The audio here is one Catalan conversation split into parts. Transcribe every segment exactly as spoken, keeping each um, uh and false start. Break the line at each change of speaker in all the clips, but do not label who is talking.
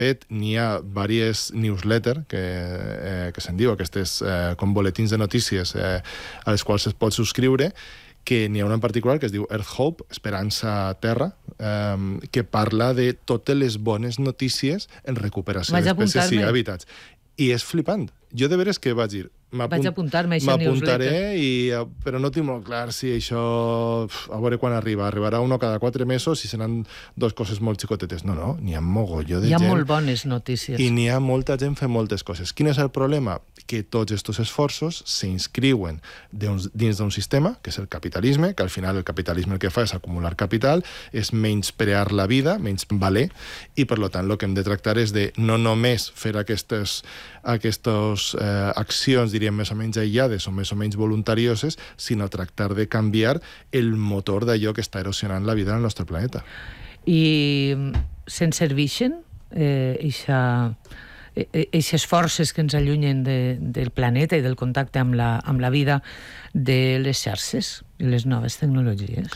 fet, n'hi ha diverses newsletters que, eh, que se'n diu, aquestes eh, com boletins de notícies eh, a les quals es pot subscriure, que n'hi ha una en particular que es diu Earth Hope, Esperança Terra, eh, que parla de totes les bones notícies en recuperació d'espècies i hàbitats. I és flipant. Jo de veres que vaig dir...
Vaig apuntar-me a això
newsletter. M'apuntaré, però no tinc molt clar si això... A veure quan arriba. Arribarà uno cada quatre mesos i seran dos coses molt xicotetes. No, no, n'hi ha mogolló de gent.
Hi ha molt bones notícies.
I n'hi ha molta gent fent moltes coses. Quin és el problema? Que tots aquests esforços s'inscriuen dins d'un sistema, que és el capitalisme, que al final el capitalisme el que fa és acumular capital, és menysprear la vida, menys valer, i per tant el que hem de tractar és de no només fer aquestes, aquestes eh, accions, diríem, més o menys aïllades o més o menys voluntarioses, sinó tractar de canviar el motor d'allò que està erosionant la vida en el nostre planeta.
I se'n serveixen eh, eixa... aquestes forces que ens allunyen de, del planeta i del contacte amb la, amb la vida de les xarxes i les noves tecnologies.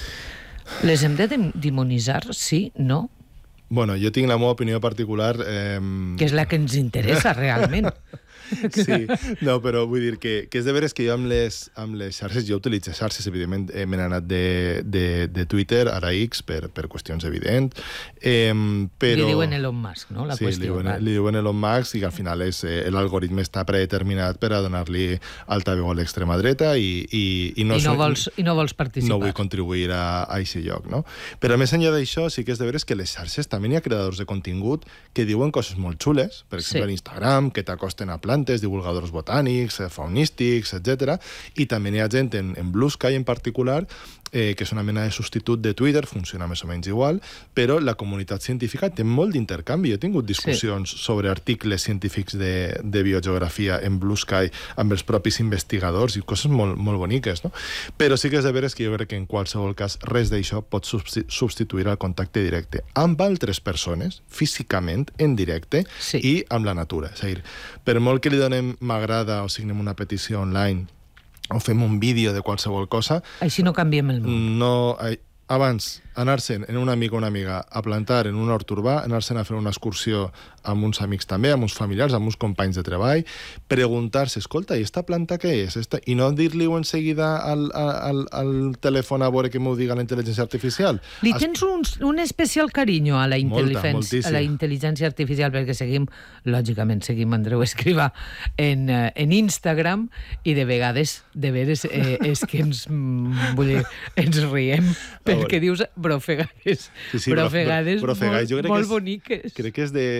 Les hem de demonitzar, sí, no?
Bueno, jo tinc la meva opinió particular... Eh...
Que és la que ens interessa, realment.
Sí, no, però vull dir que, que és de veres que jo amb les, amb les xarxes, jo utilitzo xarxes, evidentment, eh, m'he anat de, de, de Twitter, ara X, per, per qüestions evidents, eh, però...
Li diuen Elon Musk, no?, la
sí,
qüestió.
Sí, li, li diuen Elon Musk i que al final és, eh, l'algoritme està predeterminat per a donar-li alta veu a l'extrema dreta i, i, i, no,
I, no vols, i no vols participar.
No vull contribuir a, a aquest lloc, no? Però més enllà d'això, sí que és de veres que les xarxes també hi ha creadors de contingut que diuen coses molt xules, per exemple, sí. Instagram, que t'acosten a plantes, divulgadors botànics, faunístics, etcètera. I també hi ha gent en, en Blue Sky en particular, eh, que és una mena de substitut de Twitter, funciona més o menys igual, però la comunitat científica té molt d'intercanvi. Jo he tingut discussions sí. sobre articles científics de, de biogeografia en Blue Sky amb els propis investigadors i coses molt, molt boniques, no? Però sí que és de veres que jo crec que en qualsevol cas res d'això pot substituir el contacte directe amb altres persones, físicament, en directe, sí. i amb la natura. És a dir, per molt que li donem m'agrada o signem una petició online o fem un vídeo de qualsevol cosa...
Així no canviem el món.
No, abans, anar-se'n en un amic o una amiga a plantar en un hort urbà, anar-se'n a fer una excursió amb uns amics també, amb uns familiars, amb uns companys de treball, preguntar-se, escolta, i esta planta què és? Esta? I no dir-li-ho en seguida al, al, al telèfon a veure que m'ho diga la intel·ligència artificial.
Li tens un, un especial carinyo a la,
Molta,
a la intel·ligència artificial, perquè seguim, lògicament, seguim Andreu Escrivà en, en Instagram, i de vegades, de veres, eh, és que ens, vull dir, ens riem, perquè dius brofegades,
sí, sí,
brofegades,
brofegades
molt, molt boniques.
Crec que és de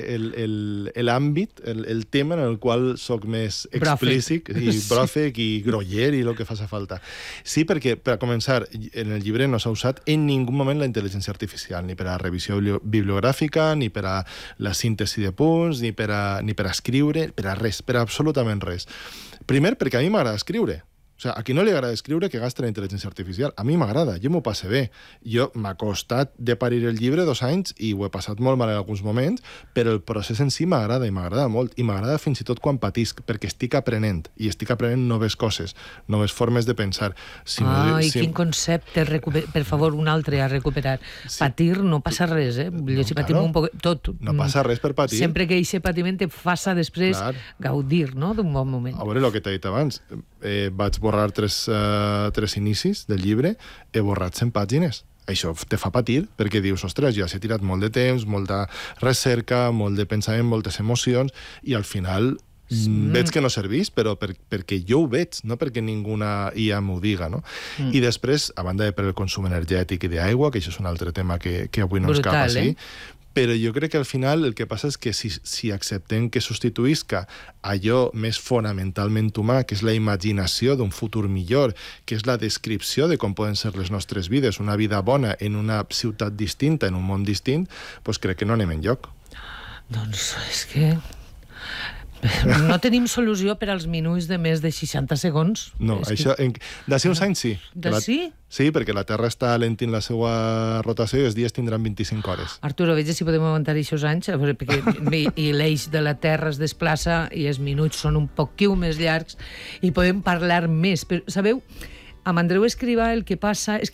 l'àmbit, el, el, el tema en el qual soc més explícit, i bròfec, i groller, i el que faci falta. Sí, perquè, per a començar, en el llibre no s'ha usat en ningú moment la intel·ligència artificial, ni per a revisió bibliogràfica, ni per a la síntesi de punts, ni per a, ni per a escriure, per a res, per a absolutament res. Primer, perquè a mi m'agrada escriure. O sigui, a qui no li agrada escriure que gasti la intel·ligència artificial. A mi m'agrada, jo m'ho passe bé. Jo m'ha costat de parir el llibre dos anys i ho he passat molt mal en alguns moments, però el procés en si m'agrada i m'agrada molt. I m'agrada fins i tot quan patisc, perquè estic aprenent. I estic aprenent noves coses, noves formes de pensar.
Si ah, no, i si... quin concepte, per favor, un altre a recuperar. Sí. Patir no passa res, eh? No, si patim claro. un poc... Tot.
No passa res per patir.
Sempre que aquest patiment te faça després Clar. gaudir, no?, d'un bon moment.
A veure, el que t'he dit abans, eh, vaig borrar tres, uh, tres inicis del llibre, he borrat cent pàgines. Això te fa patir, perquè dius, ostres, ja s'ha tirat molt de temps, molta recerca, molt de pensament, moltes emocions, i al final mm. veig que no serveix, però per, perquè jo ho veig, no perquè ninguna I A m'ho diga, no? Mm. I després, a banda de per el consum energètic i d'aigua, que això és un altre tema que, que avui no ens cap així, eh? Però jo crec que al final el que passa és que si, si acceptem que substituïsca allò més fonamentalment humà, que és la imaginació d'un futur millor, que és la descripció de com poden ser les nostres vides, una vida bona en una ciutat distinta, en un món distint, doncs crec que no anem enlloc.
Doncs és que... No tenim solució per als minuts de més de seixanta segons.
No,
és
això...
Que...
En... D'ací uns anys sí.
D'ací?
La... Sí, perquè la Terra està alentint la seva rotació i els dies tindran vint-i-cinc hores.
Arturo, veig si podem aguantar aquests anys, perquè i l'eix de la Terra es desplaça i els minuts són un poquiu més llargs i podem parlar més. Però, sabeu, amb Andreu Escrivà el que passa és que